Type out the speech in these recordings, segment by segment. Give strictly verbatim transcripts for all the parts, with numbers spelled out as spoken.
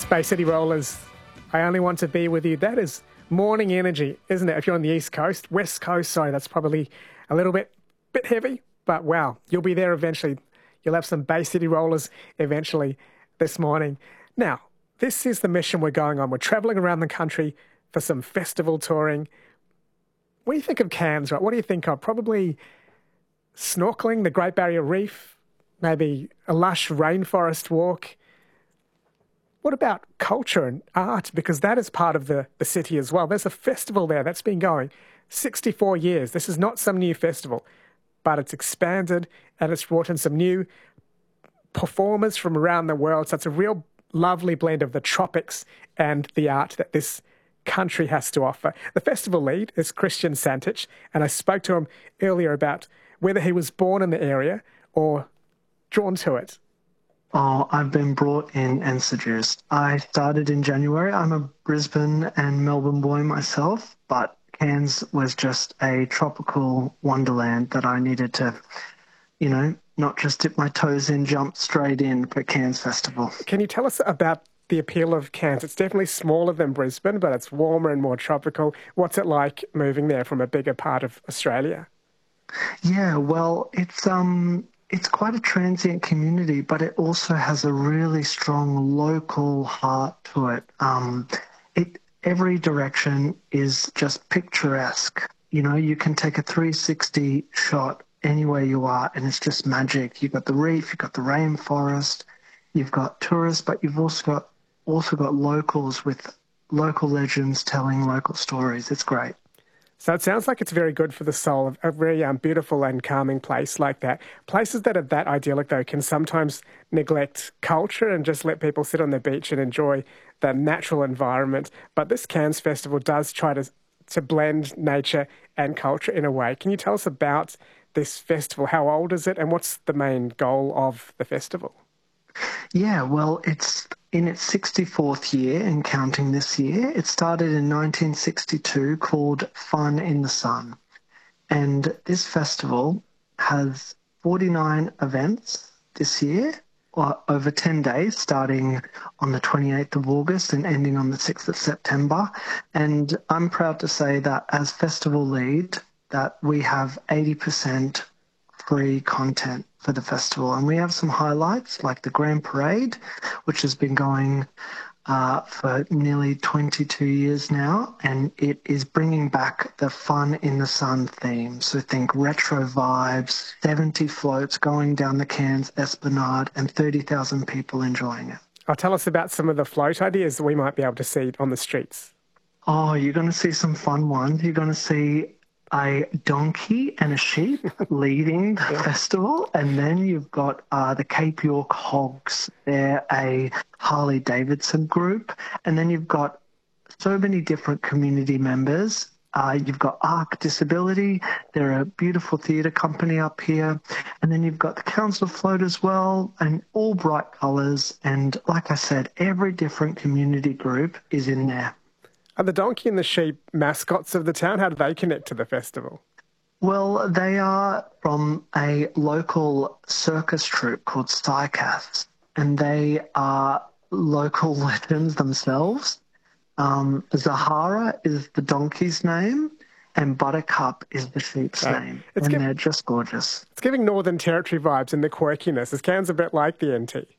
Bay City Rollers, I Only Want to Be With You. That is morning energy, isn't it? If you're on the East Coast, West Coast, sorry, that's probably a little bit bit heavy, but wow, you'll be there eventually. You'll have some Bay City Rollers eventually this morning. Now, this is the mission we're going on. We're travelling around the country for some festival touring. When you think of Cairns, right, what do you think of? Probably snorkeling, the Great Barrier Reef, maybe a lush rainforest walk. What about culture and art? Because that is part of the, the city as well. There's a festival there that's been going sixty-four years. This is not some new festival, but it's expanded and it's brought in some new performers from around the world. So it's a real lovely blend of the tropics and the art that this country has to offer. The festival lead is Christian Santich, and I spoke to him earlier about whether he was born in the area or drawn to it. Oh, I've been brought in and seduced. I started in January. I'm a Brisbane and Melbourne boy myself, but Cairns was just a tropical wonderland that I needed to, you know, not just dip my toes in, jump straight in for Cairns Festival. Can you tell us about the appeal of Cairns? It's definitely smaller than Brisbane, but it's warmer and more tropical. What's it like moving there from a bigger part of Australia? Yeah, well, it's um. It's quite a transient community, but it also has a really strong local heart to it. Um, it every direction is just picturesque. You know, you can take a three sixty shot anywhere you are, and it's just magic. You've got the reef, you've got the rainforest, you've got tourists, but you've also got also got locals with local legends telling local stories. It's great. So it sounds like it's very good for the soul, a very um, beautiful and calming place like that. Places that are that idyllic, though, can sometimes neglect culture and just let people sit on the beach and enjoy the natural environment. But this Cairns Festival does try to, to blend nature and culture in a way. Can you tell us about this festival? How old is it, and what's the main goal of the festival? Yeah, well, it's in its sixty-fourth year and counting this year. It started in nineteen sixty-two, called Fun in the Sun. And this festival has forty-nine events this year, or over ten days, starting on the twenty-eighth of August and ending on the sixth of September. And I'm proud to say that as festival lead, that we have eighty percent free content for the festival. And we have some highlights like the Grand Parade, which has been going uh, for nearly twenty-two years now, and it is bringing back the Fun in the Sun theme. So think retro vibes, seventy floats going down the Cairns Esplanade, and thirty thousand people enjoying it. Oh, tell us about some of the float ideas that we might be able to see on the streets. Oh, you're going to see some fun ones. You're going to see a donkey and a sheep leading the yeah. festival. And then you've got uh, the Cape York Hogs. They're a Harley-Davidson group. And then you've got so many different community members. Uh, you've got Arc Disability. They're a beautiful theatre company up here. And then you've got the Council Float as well, and all bright colours. And like I said, every different community group is in there. Are the donkey and the sheep mascots of the town? How do they connect to the festival? Well, they are from a local circus troupe called Psycaths, and they are local legends themselves. Um, Zahara is the donkey's name, and Buttercup is the sheep's right. name, it's and giv- they're just gorgeous. It's giving Northern Territory vibes and the quirkiness. Is Cairns a bit like the N T?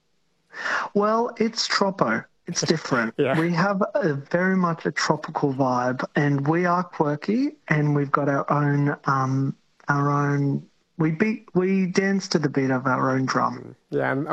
Well, it's Tropo. It's different. yeah. We have a very much a tropical vibe, and we are quirky, and we've got our own, um, our own. We beat, we dance to the beat of our own drum. Yeah, and